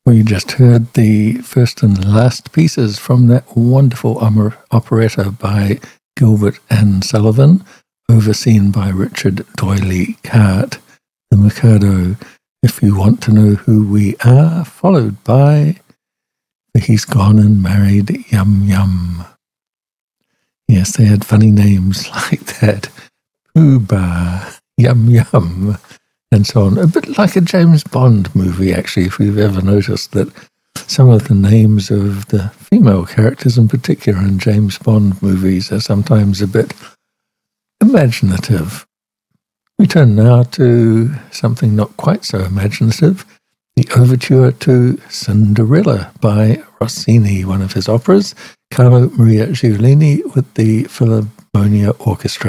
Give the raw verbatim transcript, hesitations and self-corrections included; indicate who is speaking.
Speaker 1: We just heard the first and last pieces from that wonderful omer- operetta by Gilbert and Sullivan, overseen by Richard Doyley Cart, The Mikado, If You Want to Know Who We Are, followed by He's Gone and Married Yum Yum. Yes, they had funny names like that. Pooh Bah, Yum Yum, and so on. A bit like a James Bond movie, actually, if you've ever noticed that some of the names of the female characters in particular in James Bond movies are sometimes a bit imaginative. We turn now to something not quite so imaginative, the overture to Cinderella by Rossini, one of his operas, Carlo Maria Giulini with the Philharmonia Orchestra.